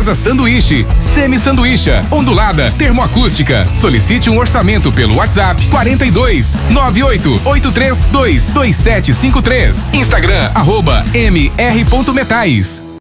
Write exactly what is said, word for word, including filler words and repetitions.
Casa Sanduíche, Semi Sanduícha, ondulada, termoacústica. Solicite um orçamento pelo WhatsApp quarenta e dois, nove oito oito três dois, dois sete cinco três. Instagram, arroba mr.metais.